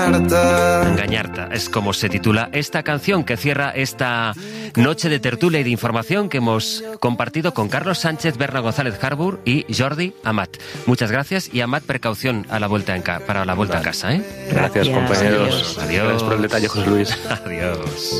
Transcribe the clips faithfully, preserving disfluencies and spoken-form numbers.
engañarte. Engañarte es como se titula esta canción que cierra esta noche de tertulia y de información que hemos compartido con Carlos Sánchez, Berna González Harbour y Jordi Amat. Muchas gracias y Amat, precaución a la vuelta en ca- para la vuelta vale. a casa, ¿eh? Gracias, gracias compañeros. Adiós. Gracias por el detalle, José Luis. Adiós.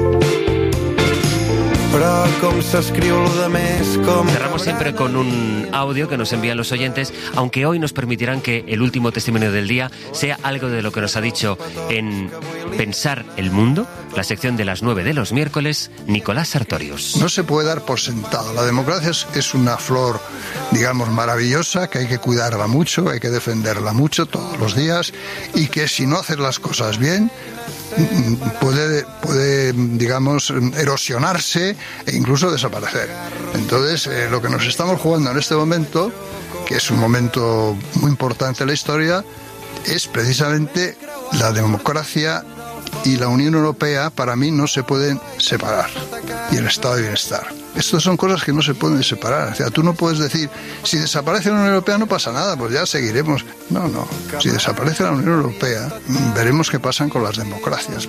Cerramos siempre con un audio que nos envían los oyentes, aunque hoy nos permitirán que el último testimonio del día sea algo de lo que nos ha dicho en Pensar el Mundo, la sección de las nueve de los miércoles, Nicolás Sartorius. No se puede dar por sentado. La democracia es, es una flor, digamos, maravillosa, que hay que cuidarla mucho, hay que defenderla mucho todos los días, y que si no haces las cosas bien, puede, puede digamos, erosionarse e incluso desaparecer. Entonces, eh, lo que nos estamos jugando en este momento, que es un momento muy importante en la historia, es precisamente la democracia y la Unión Europea. Para mí no se pueden separar, y el estado de bienestar. Estas son cosas que no se pueden separar. O sea, tú no puedes decir, si desaparece la Unión Europea no pasa nada, pues ya seguiremos. No, no. Si desaparece la Unión Europea, veremos qué pasan con las democracias.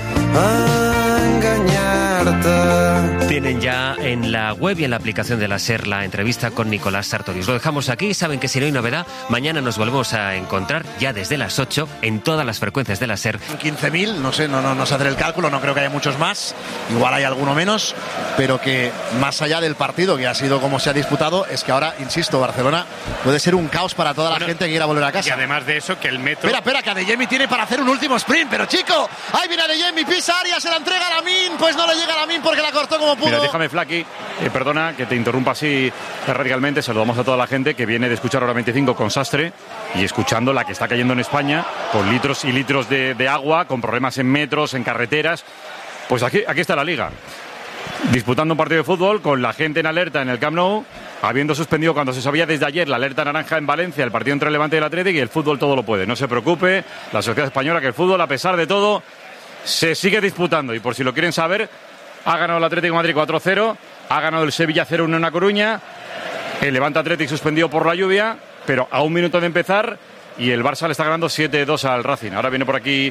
Tienen ya en la web y en la aplicación de la SER la entrevista con Nicolás Sartorius. Lo dejamos aquí. Saben que si no hay novedad, mañana nos volvemos a encontrar ya desde las ocho en todas las frecuencias de la SER. quince mil, no sé, no, no, no sé hacer el cálculo, no creo que haya muchos más, igual hay alguno menos, pero que más allá del partido que ha sido como se ha disputado, es que ahora, insisto, Barcelona puede ser un caos para toda la bueno, gente que quiera volver a casa. Y además de eso, que el metro... Espera, espera, que Adeyemi tiene para hacer un último sprint, pero chico, ahí viene Adeyemi, pisa área, se la entrega a Lamin, pues no le llega a Lamin porque la cortó como pudo. Mira, déjame, Flaki, eh, perdona que te interrumpa así radicalmente. Saludamos a toda la gente que viene de escuchar Hora veinticinco con Sastre y escuchando la que está cayendo en España, con litros y litros de, de agua, con problemas en metros, en carreteras. Pues aquí, aquí está la Liga, disputando un partido de fútbol con la gente en alerta en el Camp Nou, habiendo suspendido cuando se sabía desde ayer la alerta naranja en Valencia, el partido entre el Levante y el Atlético, y el fútbol todo lo puede. No se preocupe, la sociedad española, que el fútbol, a pesar de todo, se sigue disputando. Y por si lo quieren saber, ha ganado el Atlético de Madrid cuatro cero, ha ganado el Sevilla cero uno en La Coruña, el Levante Atlético suspendido por la lluvia, pero a un minuto de empezar, y el Barça le está ganando siete dos al Racing. Ahora viene por aquí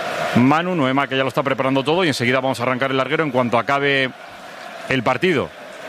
Manu, Noema, que ya lo está preparando todo, y enseguida vamos a arrancar el larguero en cuanto acabe el partido,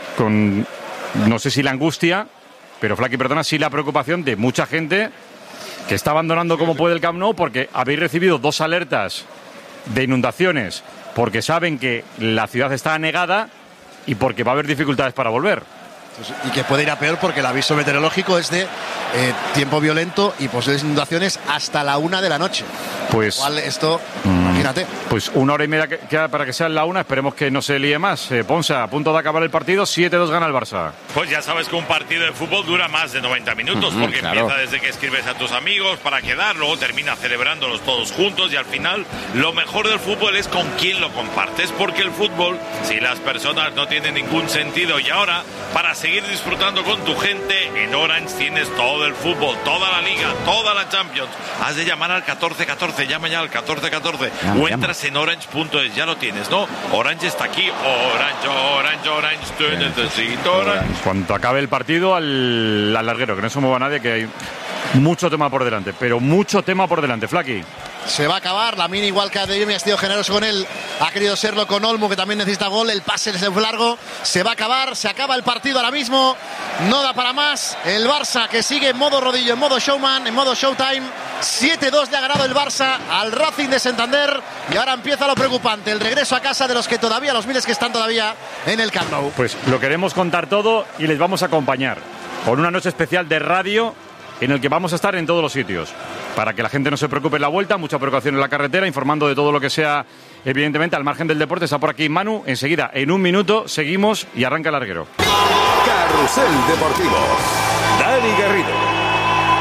con no sé si la angustia, pero Flaki, perdona, sí la preocupación de mucha gente que está abandonando como puede el Camp Nou, porque habéis recibido dos alertas de inundaciones, porque saben que la ciudad está anegada y porque va a haber dificultades para volver. Y que puede ir a peor porque el aviso meteorológico es de eh, tiempo violento y posibles inundaciones hasta la una de la noche. Pues igual esto, mmm, imagínate. Pues una hora y media que queda para que sea la una. Esperemos que no se líe más. Eh, Ponsa, a punto de acabar el partido, siete dos gana el Barça. Pues ya sabes que un partido de fútbol dura más de noventa minutos, uh-huh, porque claro. Empieza desde que escribes a tus amigos para quedar, luego termina celebrándolos todos juntos, y al final lo mejor del fútbol es con quién lo compartes, porque el fútbol, si las personas no tienen ningún sentido, y ahora para seguir disfrutando con tu gente, en Orange tienes todo el fútbol, toda la Liga, toda la Champions. Has de llamar al catorce catorce, llama ya al catorce catorce, llama, o entras llama. en orange punto es, ya lo tienes, ¿no? Orange está aquí, Orange, Orange, Orange, te necesito Orange. Cuando acabe el partido, al, al larguero, que no se mueva nadie, que hay mucho tema por delante, pero mucho tema por delante, Flaki. Se va a acabar, Lamin, igual que Adeyemi ha sido generoso con él, ha querido serlo con Olmo, que también necesita gol, el pase se fue largo, se va a acabar, se acaba el partido ahora mismo, no da para más, el Barça que sigue en modo rodillo, en modo showman, en modo showtime, siete dos le ha ganado el Barça al Racing de Santander, y ahora empieza lo preocupante, el regreso a casa de los que todavía, los miles que están todavía en el Camp Nou. Pues lo queremos contar todo y les vamos a acompañar con una noche especial de radio en el que vamos a estar en todos los sitios, para que la gente no se preocupe en la vuelta, mucha precaución en la carretera, informando de todo lo que sea, evidentemente, al margen del deporte. Está por aquí Manu, enseguida, en un minuto, seguimos y arranca el larguero. Carrusel Deportivo, Dani Garrido.